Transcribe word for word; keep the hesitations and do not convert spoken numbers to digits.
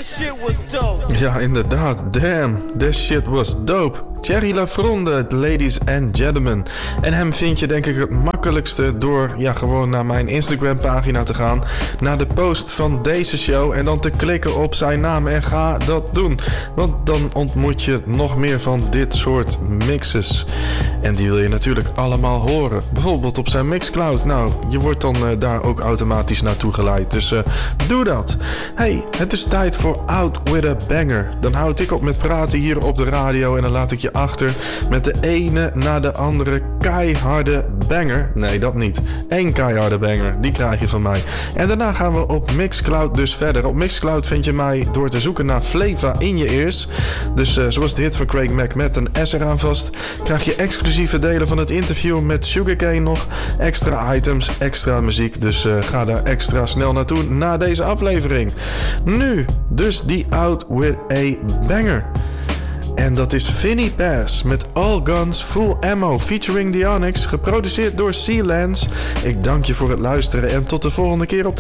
shit was dope. Ja, inderdaad. Damn, that shit was dope. Thierry Lafronde, ladies and gentlemen. En hem vind je denk ik het makkelijkste door ja, gewoon naar mijn Instagram pagina te gaan. Naar de post van deze show en dan te klikken op zijn naam. En ga dat doen. Want dan ontmoet je nog meer van dit soort mixes. En die wil je natuurlijk allemaal horen. Bijvoorbeeld op zijn Mixcloud. Nou, je wordt dan uh, daar ook automatisch naartoe geleid. Dus uh, doe dat. Hey, het is tijd voor Out With A Banger. Dan houd ik op met praten hier op de radio en dan laat ik je achter met de ene na de andere keiharde banger. Nee, dat niet. Eén keiharde banger. Die krijg je van mij. En daarna gaan we op Mixcloud dus verder. Op Mixcloud vind je mij door te zoeken naar Flava in je ears. Dus uh, zoals de hit van Craig Mack met een S eraan vast, krijg je exclusieve delen van het interview met Sugarcane nog. Extra items, extra muziek. Dus uh, ga daar extra snel naartoe na deze aflevering. Nu, dus die Out With A Banger. En dat is Vinnie Paz met All Guns Full Ammo featuring The Onyx, geproduceerd door Sealance. Ik dank je voor het luisteren en tot de volgende keer op de